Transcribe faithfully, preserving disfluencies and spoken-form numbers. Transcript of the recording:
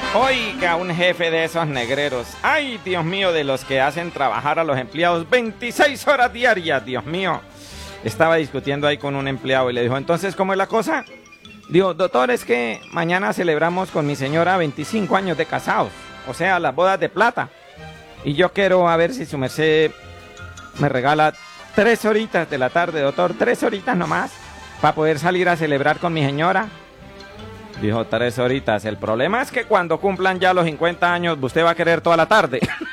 Oiga, un jefe de esos negreros. Ay, Dios mío, de los que hacen trabajar a los empleados veintiséis horas diarias, Dios mío. Estaba discutiendo ahí con un empleado y le dijo, entonces, ¿cómo es la cosa? Digo, doctor, es que mañana celebramos con mi señora veinticinco años de casados, o sea, las bodas de plata. Y yo quiero a ver si su merced me regala tres horitas de la tarde, doctor, tres horitas nomás, para poder salir a celebrar con mi señora. Dijo, tres horitas. El problema es que cuando cumplan ya los cincuenta años, usted va a querer toda la tarde.